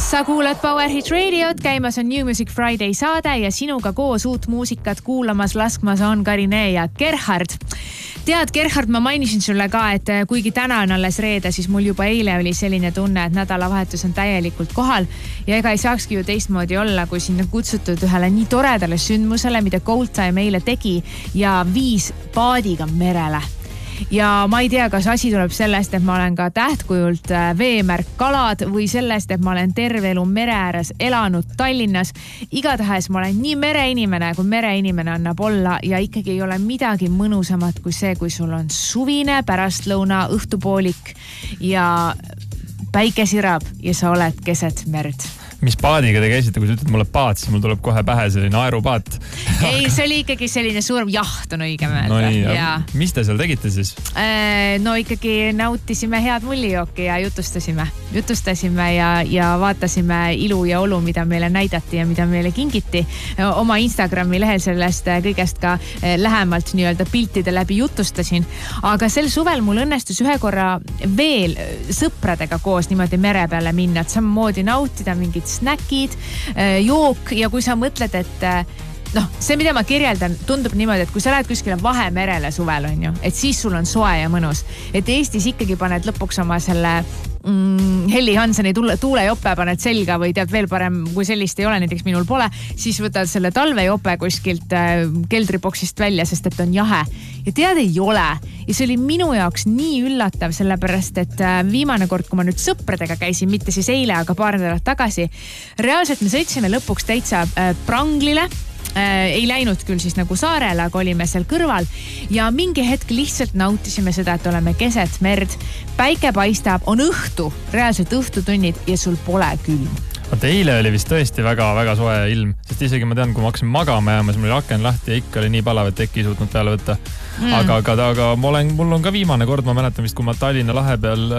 Sa kuulad Power Hit Radiot, käimas on New Music Friday saade ja sinuga koos uut muusikat kuulamas laskmas on Karine ja Gerhard. Tead, Gerhard, ma mainisin sulle ka, et kuigi täna on alles reede, siis mul juba eile oli selline tunne, et nädalavahetus on täielikult kohal ja ega ei saakski ju teistmoodi olla, kui sinna kutsutud ühele nii toredale sündmusele, mida Gold Time eile tegi ja viis paadiga merele. Ja ma ei tea, kas asi tuleb sellest, et ma olen ka tähtkujult veemärk kalad või sellest, et ma olen terve elu mere ääres elanud Tallinnas. Igatahes ma olen nii mereinimene, kui mereinimene annab olla ja ikkagi ei ole midagi mõnusamat kui see, kui sul on suvine pärastlõuna õhtupoolik ja päike sirab ja sa oled keset merd. Mis paadiga te käisite, kui sa ütled mulle paat, siis mul tuleb kohe pähe selline aerupaat. Ei, see oli ikkagi selline suurem jaht on õige mõelda. No nii, ja. Mis te seal tegite siis? No ikkagi nautisime head mullijooki ja jutustasime ja vaatasime ilu ja olu, mida meile näidati ja mida meile kingiti. Oma Instagrami lehel sellest kõigest ka lähemalt nii-öelda piltide läbi jutustasin. Aga sel suvel mul õnnestus ühe korra veel sõpradega koos niimoodi mere peale minna, et samamoodi nautida mingid snäkid, jook ja kui sa mõtled, et see, mida ma kirjeldan, tundub niimoodi, et kui sa lähed kuskile Vahemerele suvel, on ju, et siis sul on soe ja mõnus. Et Eestis ikkagi paned lõpuks oma selle Helli Hanseni tuulejope paned selga või tead veel parem, kui sellist ei ole, näiteks minul pole, siis võtad selle talvejope kuskilt keldriboksist välja, sest et on jahe. Ja tead, ei ole. Ja see oli minu jaoks nii üllatav, sellepärast, et viimane kord, kui ma nüüd sõpradega käisin, mitte siis eile, aga paar nädalat tagasi, reaalselt me sõitsime lõpuks täitsa Pranglile. Ei läinud küll siis nagu saarele, aga olime seal kõrval ja mingi hetk lihtsalt nautisime seda, et oleme keset merd, päike paistab, on õhtu, reaalselt õhtutunnid ja sul pole külm. Vaata, eile oli vist tõesti väga soe ilm, sest isegi ma tean, kui ma hakkasin magama jääma, siis mul oli aken lahti ja ikka oli nii palav, et teki suutnud peale võtta. Aga mul on ka viimane kord, ma mäletan vist, kui ma Tallinna lahe peal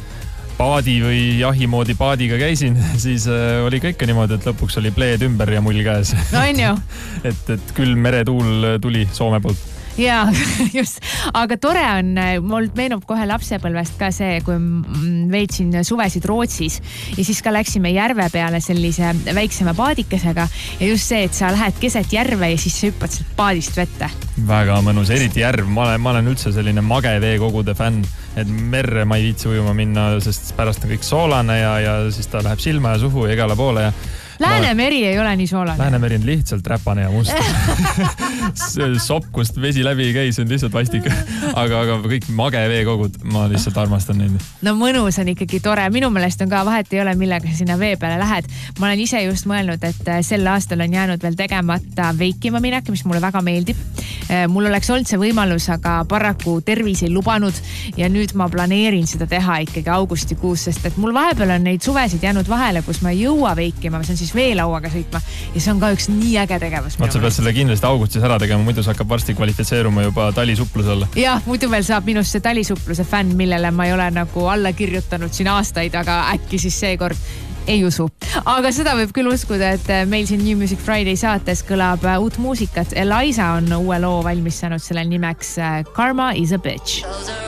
paadi või jahimoodi paadiga käisin, siis oli ka ikka niimoodi, et lõpuks oli pleed ümber ja mull käes. No on ju. et küll meretuul tuli Soome poolt. Jaa, just. Aga tore on, mul meenub kohe lapsepõlvest ka see, kui veetsin suvesid Rootsis ja siis ka läksime järve peale sellise väiksema paadikesega ja just see, et sa lähed keset järve ja siis sa hüppad sealt paadist vette. Väga mõnus, eriti järv. Ma olen üldse selline mageveekogude fänn, et merre ma ei viitsi ujuma minna, sest pärast on kõik soolane ja siis ta läheb silma ja suhu ja igale poole ja Läänemeri ei ole nii soolane. Läänemeri on lihtsalt räpane ja must. Sopp, kust vesi läbi ei käi, see on lihtsalt vastik. Aga kõik mageveekogud, ma lihtsalt armastan neid. No mõnus on ikkagi tore. Minu meelest on ka vahet ei ole, millega sa sinna vee peale lähed. Ma olen ise just mõelnud, et sel aastal on jäänud veel tegemata veikima minek, mis mulle väga meeldib. Mul oleks olnud see võimalus, aga paraku tervis ei lubanud ja nüüd ma planeerin seda teha ikkagi augustikuus, sest et mul vahepeal on neid suvesid jäänud vahele, kus ma ei jõua veikima, ma saan siis veelauaga sõitma ja see on ka üks nii äge tegevus. Sa pead selle kindlasti augustis ära tegema, muidu sa hakkab varsti kvalifitseeruma juba talisupluse alla. Jah, muidu veel saab minust see talisupluse fänn, millele ma ei ole nagu alla kirjutanud siin aastaid, aga äkki siis seekord ei usu. Aga seda võib küll uskuda, et meil siin New Music Friday saates kõlab uut muusikat. Eliza on uue loo valmis saanud, selle nimeks Karma is a Bitch.